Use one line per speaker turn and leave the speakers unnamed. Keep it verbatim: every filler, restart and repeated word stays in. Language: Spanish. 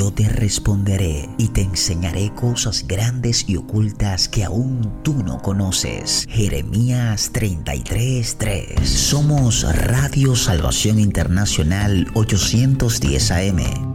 yo te responderé y te enseñaré cosas grandes y ocultas que aún tú no conoces. Jeremías treinta y tres, tres. Somos Radio Salvación Internacional ochocientos diez A M,